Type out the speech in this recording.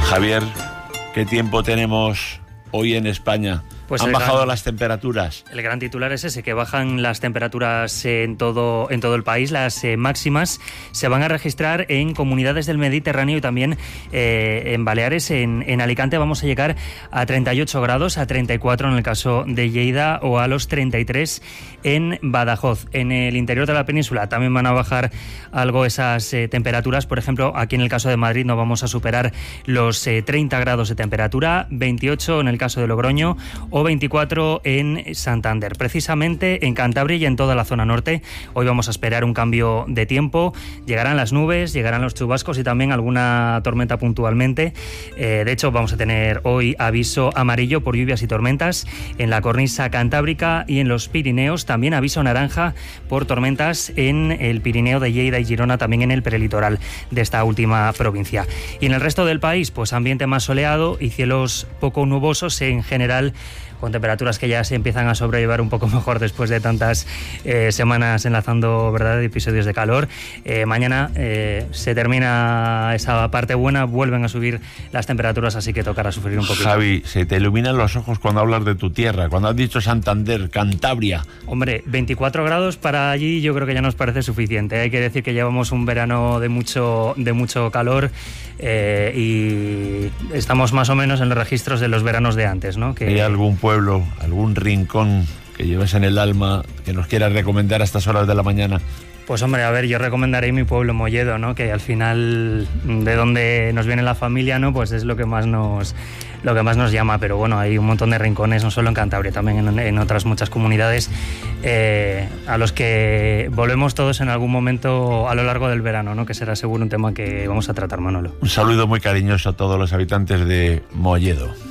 Javier, ¿qué tiempo tenemos hoy en España? Pues han bajado las temperaturas. El gran titular es ese, que bajan las temperaturas en todo el país. Las máximas se van a registrar en comunidades del Mediterráneo y también en Baleares. En Alicante vamos a llegar a 38 grados, a 34 en el caso de Lleida o a los 33 en Badajoz. En el interior de la península también van a bajar algo esas temperaturas. Por ejemplo, aquí en el caso de Madrid no vamos a superar los 30 grados de temperatura, 28 en el caso de Logroño o 24 en Santander. Precisamente en Cantabria y en toda la zona norte hoy vamos a esperar un cambio de tiempo. Llegarán las nubes, llegarán los chubascos y también alguna tormenta puntualmente. De hecho, vamos a tener hoy aviso amarillo por lluvias y tormentas en la cornisa cantábrica y en los Pirineos. También aviso naranja por tormentas en el Pirineo de Lleida y Girona, también en el prelitoral de esta última provincia. Y en el resto del país, pues ambiente más soleado y cielos poco nubosos en general, con temperaturas que ya se empiezan a sobrellevar un poco mejor después de tantas semanas enlazando, ¿verdad?, episodios de calor. Mañana se termina esa parte buena, vuelven a subir las temperaturas, así que tocará sufrir un poquito. Javi, se te iluminan los ojos cuando hablas de tu tierra, cuando has dicho Santander, Cantabria. Hombre, 24 grados para allí yo creo que ya nos parece suficiente. Hay que decir que llevamos un verano de mucho calor y estamos más o menos en los registros de los veranos de antes, ¿no? Que... ¿Hay algún pueblo, algún rincón que lleves en el alma que nos quieras recomendar a estas horas de la mañana? Pues hombre, a ver, yo recomendaré mi pueblo, Molledo, ¿no? Que al final de donde nos viene la familia, ¿no? Pues es lo que más nos llama, pero bueno, hay un montón de rincones, no solo en Cantabria, también en otras muchas comunidades, a los que volvemos todos en algún momento a lo largo del verano, ¿no? Que será seguro un tema que vamos a tratar, Manolo. Un saludo muy cariñoso a todos los habitantes de Molledo.